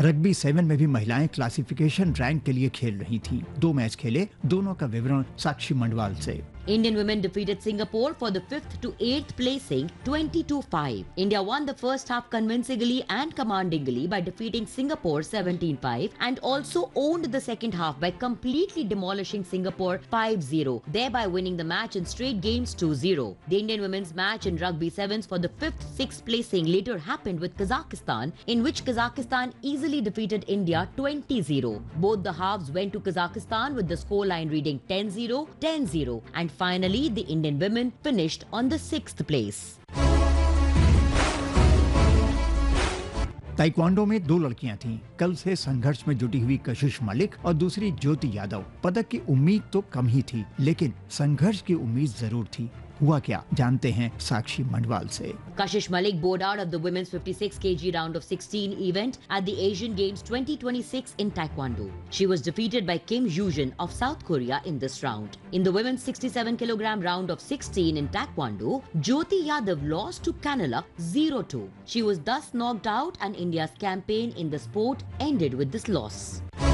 Rugby 7 में भी महिलाएं क्लासिफिकेशन रैंक के लिए खेल रही थीं। 2 मैच खेले, दोनों का विवरण साक्षी मंडवाल से। Indian women defeated Singapore for the 5th to 8th placing 22-5. India won the first half convincingly and commandingly by defeating Singapore 17-5 and also owned the second half by completely demolishing Singapore 5-0, thereby winning the match in straight games 2-0. The Indian women's match in Rugby Sevens for the 5th, 6th placing later happened with Kazakhstan, in which Kazakhstan easily defeated India 20-0. Both the halves went to Kazakhstan with the scoreline reading 10-0, 10-0 and finally, the Indian women finished on the 6th place. Taekwondo में 2 लड़कियां थीं। कल से संघर्ष में जुटी हुई कशिश मलिक और दूसरी ज्योति यादव। पदक की उम्मीद तो कम ही थी, लेकिन संघर्ष की उम्मीद जरूर थी। हुआ क्या, जानते हैं साक्षी मंडवाल से। Kashish Malik bowed out of the women's 56 kg round of 16 event at the Asian Games 2026 in Taekwondo. She was defeated by Kim Yoo-jin of South Korea in this round. In the women's 67 kg round of 16 in Taekwondo, Jyoti Yadav lost to Kanala 0-2. She was thus knocked out and India's campaign in the sport ended with this loss.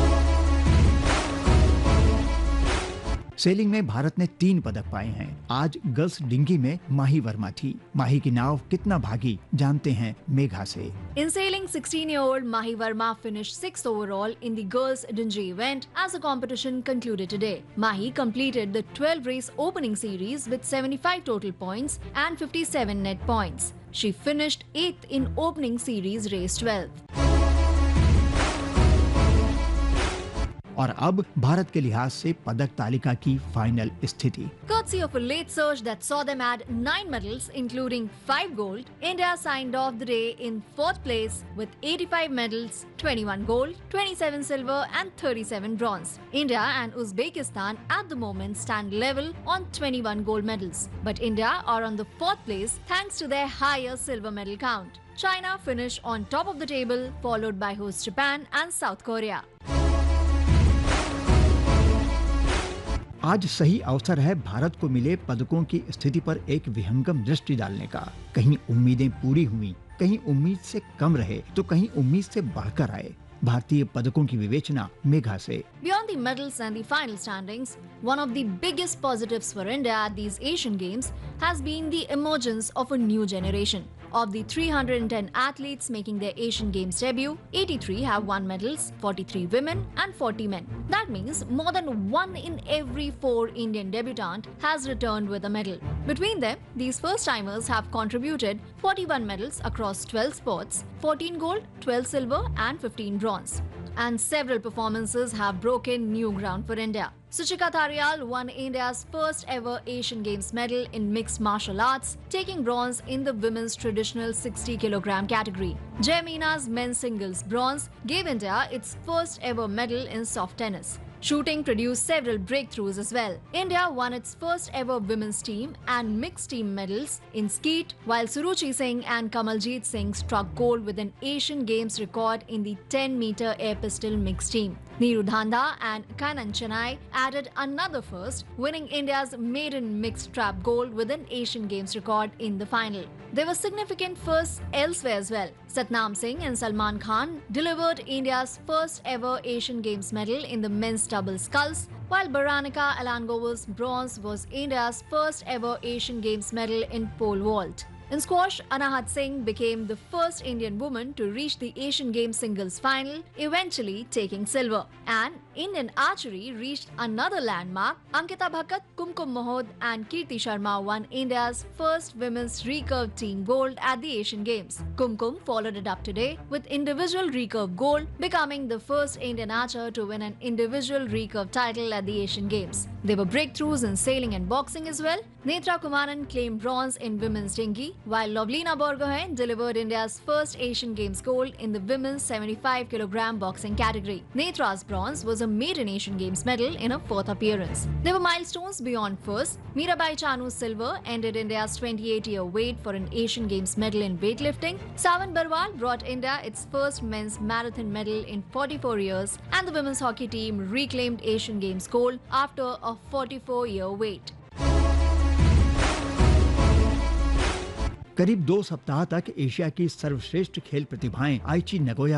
Selling में भारत ने 3 पदक पाए हैं। आज girls dinghy में माही वर्मा थी। माही की नाव कितना भागी, जानते हैं मेघा से। In sailing, 16-year-old Mahi Verma finished 6th overall in the girls' dinghy event as the competition concluded today. Mahi completed the 12-race opening series with 75 total points and 57 net points. She finished 8th in opening series race 12. और अब भारत के लिहाज से पदक तालिका की final स्थिति। Courtesy of a late surge that saw them add 9 medals, including 5 gold, India signed off the day in 4th place with 85 medals, 21 gold, 27 silver and 37 bronze. India and Uzbekistan at the moment stand level on 21 gold medals. But India are on the 4th place thanks to their higher silver medal count. China finish on top of the table, followed by host Japan and South Korea. आज सही अवसर है भारत को मिले पदकों की स्थिति पर एक विहंगम दृष्टि डालने का। कहीं उम्मीदें पूरी हुई, कहीं उम्मीद से कम रहे, तो कहीं उम्मीद से बढ़कर आए। भारतीय पदकों की विवेचना मेघा से। Beyond the medals and the final standings, one of the biggest positives for India at these Asian Games has been the emergence of a new generation. Of the 310 athletes making their Asian Games debut, 83 have won medals, 43 women and 40 men. That means more than 1 in every 4 Indian debutant has returned with a medal. Between them, these first-timers have contributed 41 medals across 12 sports, 14 gold, 12 silver and 15 bronze. And several performances have broken new ground for India. Suchika Tharyal won India's first ever Asian Games medal in mixed martial arts, taking bronze in the women's traditional 60 kg category. Jai Meena's men's singles bronze gave India its first ever medal in soft tennis. Shooting produced several breakthroughs as well. India won its first ever women's team and mixed team medals in skeet, while Suruchi Singh and Kamaljeet Singh struck gold with an Asian Games record in the 10-meter air pistol mixed team. Neeru Dhanda and Kanan Chennai added another first, winning India's maiden mixed trap gold with an Asian Games record in the final. There were significant firsts elsewhere as well. Satnam Singh and Salman Khan delivered India's first ever Asian Games medal in the men's double sculls, while Baranika Alangova's bronze was India's first ever Asian Games medal in pole vault. In squash, Anahat Singh became the first Indian woman to reach the Asian Games singles final, eventually taking silver. And Indian archery reached another landmark. Ankita Bhakat, Kumkum Mohod and Kirti Sharma won India's first women's recurve team gold at the Asian Games. Kumkum followed it up today with individual recurve gold, becoming the first Indian archer to win an individual recurve title at the Asian Games. There were breakthroughs in sailing and boxing as well. Netra Kumaran claimed bronze in women's dinghy, while Lovlina Borgohain delivered India's first Asian Games gold in the women's 75 kg boxing category. Netra's bronze was a maiden Asian Games medal in her 4th appearance. There were milestones beyond first. Mirabai Chanu's silver ended India's 28-year wait for an Asian Games medal in weightlifting. Sawan Barwal brought India its first men's marathon medal in 44 years, and the women's hockey team reclaimed Asian Games gold after a 44-year wait. करीब 2 सप्ताह तक Asia की सर्वश्रेष्ठ खेल प्रतिभाएं आइची Nagoya